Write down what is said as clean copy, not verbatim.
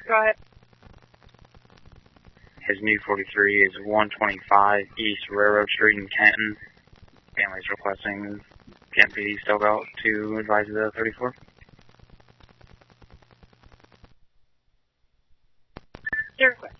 Go ahead. His new 43 is 125 East Railroad Street in Canton. Family's requesting Canton PD still out to advise the 34. Your request.